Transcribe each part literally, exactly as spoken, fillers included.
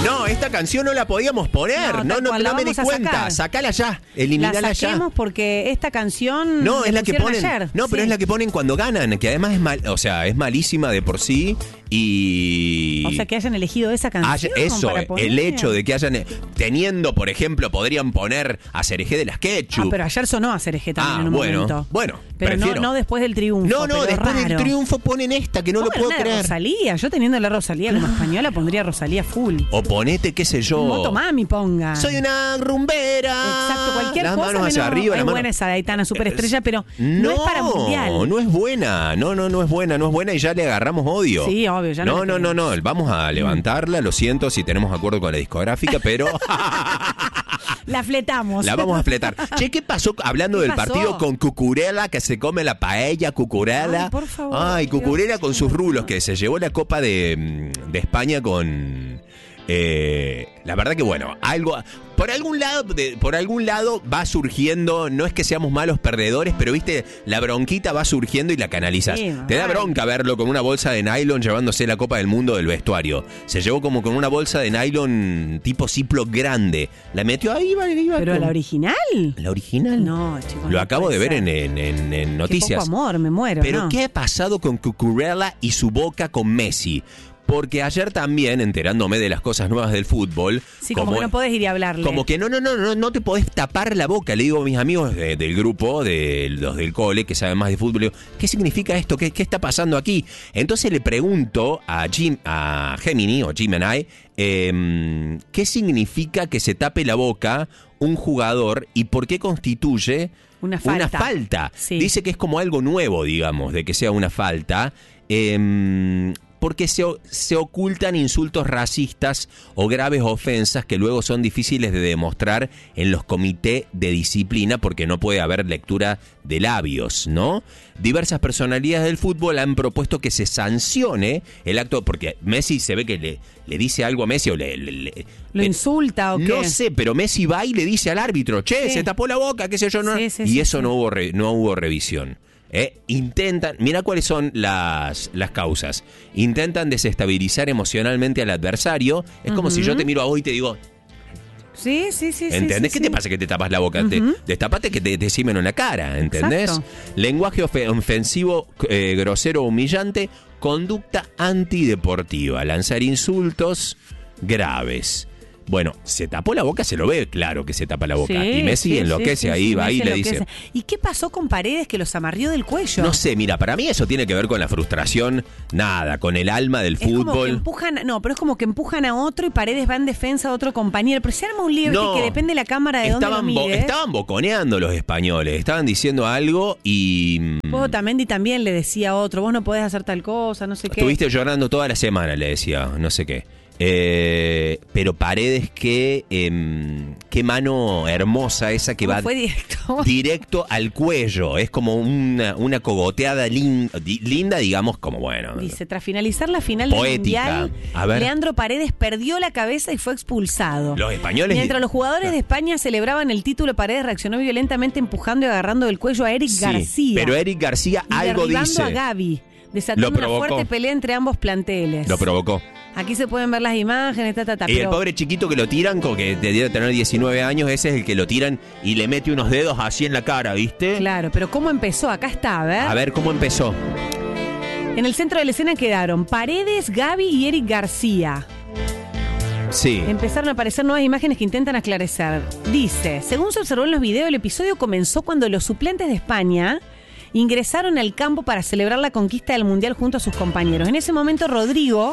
No, esta canción no la podíamos poner. No, no, no, no me di cuenta. Sacar. Sacala ya. Eliminala la saquemos ya. porque esta canción. No, es la que ponen. Ayer. No, pero sí. es la que ponen cuando ganan, que además es mal, o sea, es malísima de por sí. Y. O sea, que hayan elegido esa canción. Haya, eso, para poner. el hecho de que hayan. Teniendo, por ejemplo, podrían poner a Cereje de las Ketchup. Ah, pero ayer sonó a Cereje también ah, en un bueno, momento. Bueno, pero no, prefiero. no después del triunfo. No, no, después raro. del triunfo ponen esta, que no lo puedo creer. Rosalía, yo teniendo la Rosalía como española pondría Rosalía full. O ponete, qué sé yo. Motomami ponga. Soy una rumbera. Exacto, cualquier las cosa. Manos hacia menos, arriba, es la mano. buena esa de Aitana, superestrella, pero no, no es para mundial. No, no es buena. No, no, no es buena, no es buena y ya le agarramos odio. Sí, obvio, ya no. No, no, no, no. Vamos a levantarla, lo siento si tenemos acuerdo con la discográfica, pero. La fletamos. La vamos a fletar. Che, ¿qué pasó hablando ¿Qué del pasó? partido con Cucurella, que se come la paella Cucurella? Ay, por favor. Ay, Cucurella con sus rulos, que se llevó la Copa de, de España con... Eh, la verdad que bueno, algo por algún lado, de, por algún lado va surgiendo, no es que seamos malos perdedores, pero viste, la bronquita va surgiendo y la canalizas. Sí, te da bronca verlo con una bolsa de nylon llevándose la Copa del Mundo del vestuario. Se llevó como con una bolsa de nylon tipo Ziploc grande. La metió ahí, iba, iba ¿Pero con... la original? ¿La original? No, chicos. Lo no acabo de ver en, ser. en, en, en noticias. Qué poco amor, me muero. Pero no. ¿qué ha pasado con Cucurella y su boca con Messi? Porque ayer también, enterándome de las cosas nuevas del fútbol... Sí, como, como que no podés ir a hablarle. Como que no, no, no, no, no te podés tapar la boca. Le digo a mis amigos de, del grupo, de los del cole, que saben más de fútbol, le digo, ¿qué significa esto? ¿Qué, qué está pasando aquí? Entonces le pregunto a Jim, a Gemini, o Gemini, eh, ¿qué significa que se tape la boca un jugador y por qué constituye una falta? Una falta. Sí. Dice que es como algo nuevo, digamos, de que sea una falta. Eh, porque se, se ocultan insultos racistas o graves ofensas que luego son difíciles de demostrar en los comités de disciplina porque no puede haber lectura de labios, ¿no? Diversas personalidades del fútbol han propuesto que se sancione el acto, porque Messi se ve que le, le dice algo a Messi o le... le, le ¿Lo le, insulta o qué? No sé, pero Messi va y le dice al árbitro, che, sí. se tapó la boca, qué sé yo, no. Sí, sí, y sí, eso sí. no hubo re, no hubo revisión. Eh, intentan, mira cuáles son las, las causas. Intentan desestabilizar emocionalmente al adversario. Es como uh-huh. si yo te miro a vos y te digo, sí, sí, sí. ¿entendés? Sí, ¿Qué sí. te pasa que te tapas la boca? Uh-huh. Te, destapate que te, te cimen en la cara, ¿entendés? Exacto. Lenguaje ofe- ofensivo, eh, grosero, humillante, conducta antideportiva, lanzar insultos graves. Bueno, se tapó la boca, se lo ve claro que se tapa la boca. Sí, y Messi sí, enloquece sí, sí, ahí, sí, va ahí y Messi le dice... enloquece. ¿Y qué pasó con Paredes que los amarrió del cuello? No sé, mira, para mí eso tiene que ver con la frustración, nada, con el alma del es fútbol. Como que empujan, no, pero es como que empujan a otro y Paredes va en defensa de otro compañero. Pero se arma un lío no, que depende de la cámara de estaban dónde lo bo- mires. Estaban boconeando los españoles, estaban diciendo algo y... Vos Otamendi también le decía a otro, vos no podés hacer tal cosa, no sé qué. Estuviste llorando toda la semana, le decía, no sé qué. Eh, pero Paredes, qué, eh, qué mano hermosa esa que va fue directo? directo al cuello. Es como una, una cogoteada lin, di, linda, digamos, como bueno. Dice, tras finalizar la final poética. del Mundial, A ver. Leandro Paredes perdió la cabeza y fue expulsado. Los españoles... Mientras los jugadores de España celebraban el título, Paredes reaccionó violentamente empujando y agarrando del cuello a Eric sí, García. Pero Eric García y algo derribando dice. a Gavi, desatando una fuerte pelea entre ambos planteles. Lo provocó. Aquí se pueden ver las imágenes, ta, ta, ta. Y pero... el pobre chiquito que lo tiran, como que debe tener diecinueve años, ese es el que lo tiran y le mete unos dedos así en la cara, ¿viste? Claro, pero ¿cómo empezó? Acá está, a ver. A ver cómo empezó. En el centro de la escena quedaron Paredes, Gavi y Eric García. Sí. Empezaron a aparecer nuevas imágenes que intentan aclarecer. Dice, según se observó en los videos, el episodio comenzó cuando los suplentes de España ingresaron al campo para celebrar la conquista del Mundial junto a sus compañeros. En ese momento, Rodrigo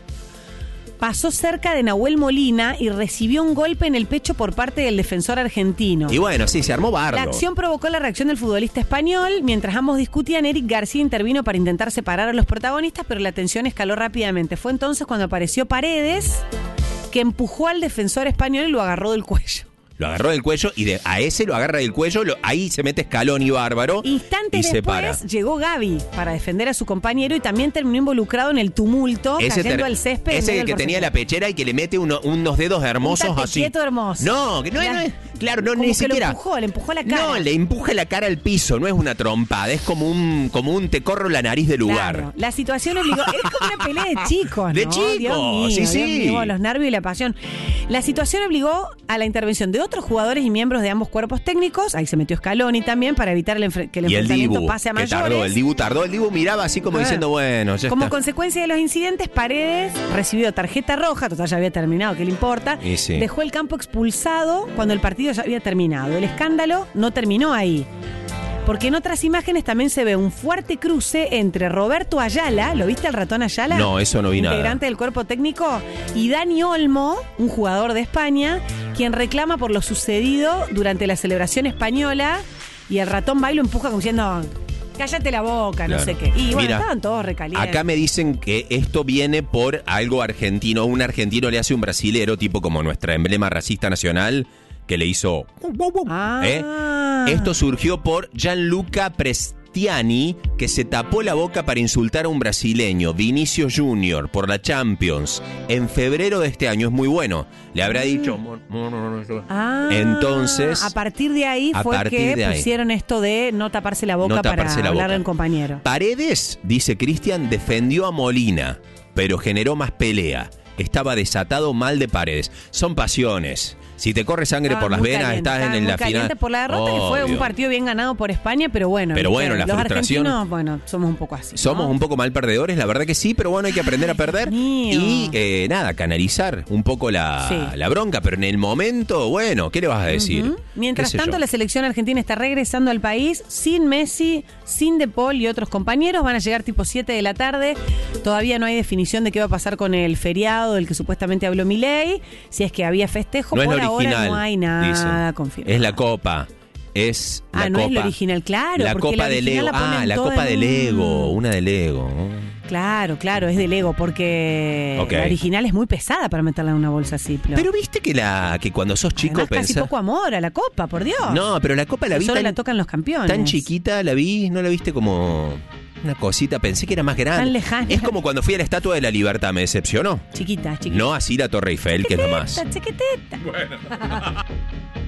pasó cerca de Nahuel Molina y recibió un golpe en el pecho por parte del defensor argentino. Y bueno, sí, se armó bardo. La acción provocó la reacción del futbolista español. Mientras ambos discutían, Eric García intervino para intentar separar a los protagonistas, pero la tensión escaló rápidamente. Fue entonces cuando apareció Paredes, que empujó al defensor español y lo agarró del cuello. Lo agarró del cuello y de, a ese lo agarra del cuello, lo, ahí se mete Scaloni bárbaro. Instantes y se después para. llegó Gavi para defender a su compañero y también terminó involucrado en el tumulto, Ese cayendo ter- al césped. Ese en el medio que del tenía la porcentaje. pechera y que le mete uno- unos dedos hermosos Un así. tatequieto hermoso. No, que no, es- La- no es. Claro, no, como ni que siquiera. Lo empujó, le empujó la cara. No, le empuja la cara al piso, no es una trompada, es como un, como un te corro la nariz del lugar. Claro, la situación obligó. Es como una pelea de chicos, ¿no? De chicos, Dios mío, sí, Dios sí. mío, los nervios y la pasión. La situación obligó a la intervención de otros jugadores y miembros de ambos cuerpos técnicos. Ahí se metió Scaloni también para evitar el enfre- que el Y el enfrentamiento Dibu, pase a que mayores. tardó, el Dibu tardó, el Dibu miraba así como A ver. diciendo, bueno, ya Como está. consecuencia de los incidentes, Paredes recibió tarjeta roja, total ya había terminado, ¿qué le importa? Y sí. Dejó el campo expulsado cuando el partido ya había terminado. El escándalo no terminó ahí. Porque en otras imágenes también se ve un fuerte cruce entre Roberto Ayala, ¿lo viste al ratón Ayala? No, eso no vi nada. Integrante del cuerpo técnico, y Dani Olmo, un jugador de España, quien reclama por lo sucedido durante la celebración española, y el ratón va y lo empuja como diciendo, cállate la boca, no Claro. sé qué. Y bueno, Mira, estaban todos recalientes. Acá me dicen que esto viene por algo argentino. Un argentino le hace un brasilero, tipo como nuestra emblema racista nacional, que le hizo... Ah. ¿eh? Esto surgió por Gianluca Prestiani, que se tapó la boca para insultar a un brasileño, Vinicius Junior, por la Champions, en febrero de este año. Es muy bueno. Le habrá dicho... Ah, Entonces, a partir de ahí a fue partir que de ahí. pusieron esto de no taparse la boca No taparse para la hablar boca. del compañero. Paredes, dice Cristian, defendió a Molina, pero generó más pelea. Estaba desatado mal de Paredes. Son pasiones. Si te corre sangre Estaba por las muy venas, caliente, estás en, estaba en muy la caliente final. por la derrota, que fue un Obvio. partido bien ganado por España, pero bueno. Pero ¿viste? bueno, la los frustración- argentinos, bueno, somos un poco así. ¿no? Somos un poco mal perdedores, la verdad que sí, pero bueno, hay que aprender a perder. Dios mío. Y eh, nada, canalizar un poco la, Sí. la bronca, pero en el momento, bueno, ¿qué le vas a decir? Ujú. Mientras ¿Qué sé tanto, yo? la selección argentina está regresando al país sin Messi, sin De Paul y otros compañeros. Van a llegar tipo siete de la tarde. Todavía no hay definición de qué va a pasar con el feriado del que supuestamente habló Milei. Si es que había festejo, No es por la ahora original, no hay nada dicen. confirmado. Es la copa. Es Ah, la no copa. es la original, claro, La porque copa la de original Lego. la ponen Ah, la toda copa en de un- Lego. Una de Lego. Claro, claro, es de Lego, porque Ok. la original es muy pesada para meterla en una bolsa Ziploc. Pero viste que la que cuando sos chico Además, casi pensás- poco amor a la copa, por Dios. No, pero la copa la vi Solo tan, la tocan los campeones. tan chiquita, la vi, no la viste como una cosita, pensé que era más grande. Tan lejana. Es como cuando fui a la Estatua de la Libertad, me decepcionó. Chiquita, chiquita. No así la Torre Eiffel, que es lo más. Chiquitita, chiquitita.